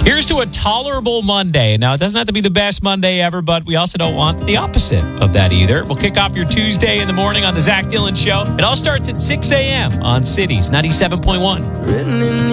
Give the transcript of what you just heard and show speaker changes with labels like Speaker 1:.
Speaker 1: Here's to a tolerable Monday. Now, it doesn't have to be the best Monday ever, but we also don't want the opposite of that either. We'll kick off your Tuesday in the morning on the Zach Dillon Show. It all starts at 6 a.m. on Cities 97.1.
Speaker 2: Written in